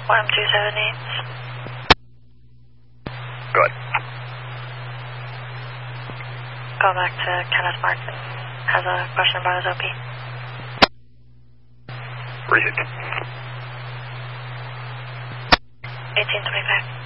1278. Good. Go back to Kenneth Martin. Has a question about his OP. Read it. 1825.